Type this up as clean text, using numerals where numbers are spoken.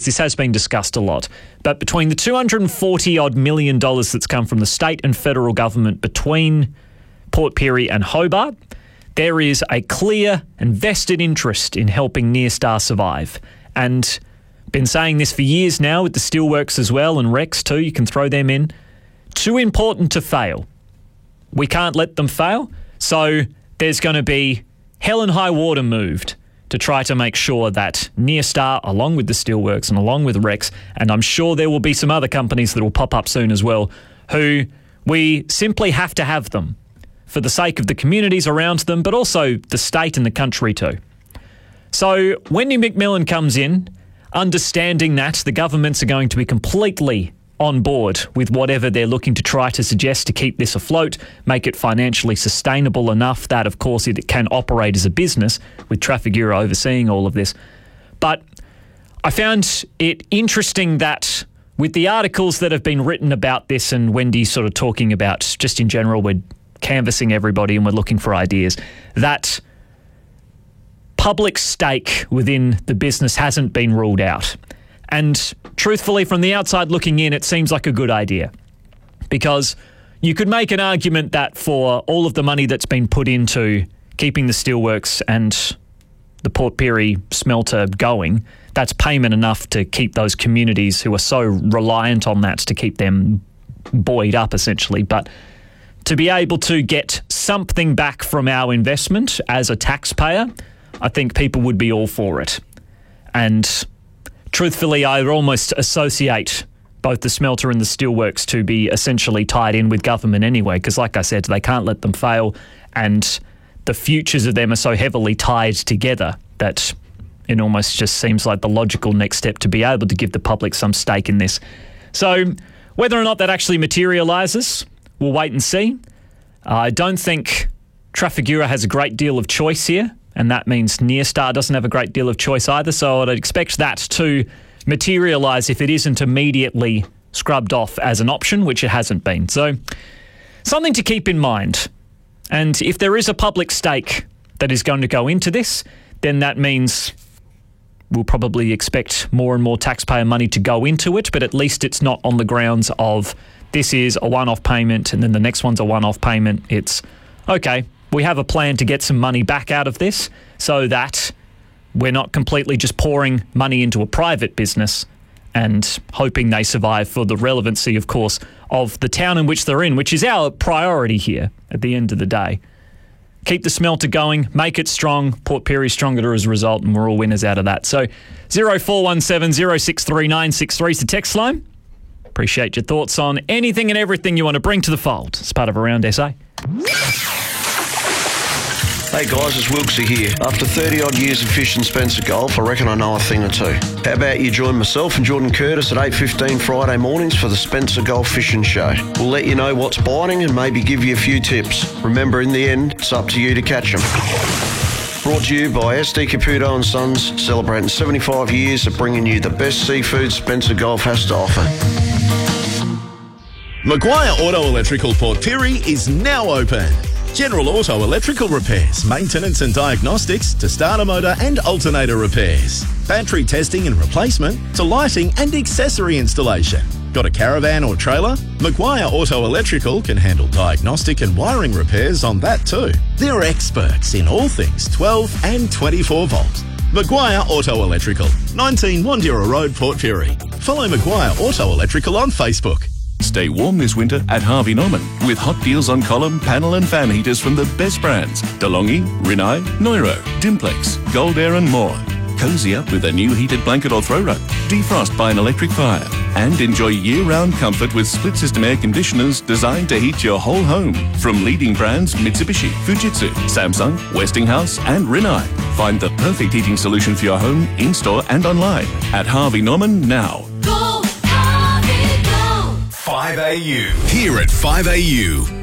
this has been discussed a lot, but between the $240-odd million that's come from the state and federal government between Port Pirie and Hobart, there is a clear and vested interest in helping Nyrstar survive. And been saying this for years now with the Steelworks as well, and Rex too, you can throw them in. Too important to fail. We can't let them fail, so there's going to be hell and high water moved to try to make sure that Nyrstar, along with the Steelworks and along with Rex, and I'm sure there will be some other companies that will pop up soon as well, who we simply have to have them for the sake of the communities around them, but also the state and the country too. So Wendy McMillan comes in, understanding that the governments are going to be completely on board with whatever they're looking to try to suggest to keep this afloat, make it financially sustainable enough that, of course, it can operate as a business, with Trafigura overseeing all of this. But I found it interesting that with the articles that have been written about this, and Wendy sort of talking about just in general, we're canvassing everybody and we're looking for ideas, that public stake within the business hasn't been ruled out. And truthfully, from the outside looking in, it seems like a good idea, because you could make an argument that for all of the money that's been put into keeping the Steelworks and the Port Pirie smelter going, that's payment enough to keep those communities who are so reliant on that to keep them buoyed up, essentially. But to be able to get something back from our investment as a taxpayer, I think people would be all for it. And truthfully, I almost associate both the smelter and the Steelworks to be essentially tied in with government anyway, because like I said, they can't let them fail, and the futures of them are so heavily tied together that it almost just seems like the logical next step to be able to give the public some stake in this. So whether or not that actually materialises, we'll wait and see. I don't think Trafigura has a great deal of choice here, and that means Nyrstar doesn't have a great deal of choice either, so I'd expect that to materialise if it isn't immediately scrubbed off as an option, which it hasn't been. So something to keep in mind. And if there is a public stake that is going to go into this, then that means we'll probably expect more and more taxpayer money to go into it, but at least it's not on the grounds of this is a one-off payment and then the next one's a one-off payment. It's, okay, we have a plan to get some money back out of this so that we're not completely just pouring money into a private business and hoping they survive for the relevancy, of course, of the town in which they're in, which is our priority here at the end of the day. Keep the smelter going, make it strong, Port Pirie stronger as a result, and we're all winners out of that. So 0417 063 963 is the text line. Appreciate your thoughts on anything and everything you want to bring to the fold as part of Around SA. Hey guys, it's Wilksy here. After 30 odd years of fishing Spencer Gulf, I reckon I know a thing or two. How about you join myself and Jordan Curtis at 8:15 Friday mornings for the Spencer Gulf Fishing Show. We'll let you know what's biting and maybe give you a few tips. Remember, in the end, it's up to you to catch them. Brought to you by SD Caputo and Sons, celebrating 75 years of bringing you the best seafood Spencer Gulf has to offer. Maguire Auto Electrical Port Pirie is now open. General auto electrical repairs, maintenance and diagnostics to starter motor and alternator repairs. Battery testing and replacement to lighting and accessory installation. Got a caravan or trailer? Maguire Auto Electrical can handle diagnostic and wiring repairs on that too. They're experts in all things 12 and 24 volt. Maguire Auto Electrical, 19 Wandera Road, Port Pirie. Follow Maguire Auto Electrical on Facebook. Stay warm this winter at Harvey Norman with hot deals on column, panel and fan heaters from the best brands. DeLonghi, Rinnai, Neuro, Dimplex, Gold Air and more. Cozy up with a new heated blanket or throw rug. Defrost by an electric fire. And enjoy year-round comfort with split-system air conditioners designed to heat your whole home. From leading brands Mitsubishi, Fujitsu, Samsung, Westinghouse and Rinnai. Find the perfect heating solution for your home, in-store and online at Harvey Norman now. 5AU. Here at 5AU,